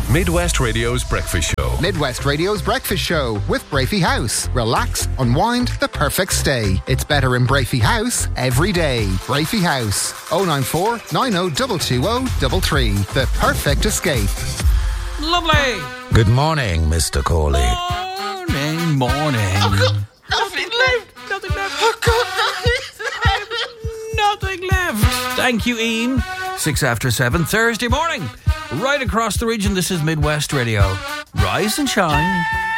Midwest Radio's breakfast show. Midwest Radio's breakfast show with Brafey House. Relax, unwind, the perfect stay. It's better in Brafey House every day. Brafey House, 094 90 The perfect escape. Lovely. Good morning, Mr. Corley. Morning. I've got nothing left. Nothing left. I've got nothing left. Nothing left. Thank you, Ian. 7:06, Thursday morning. Right across the region, this is Midwest Radio. Rise and shine.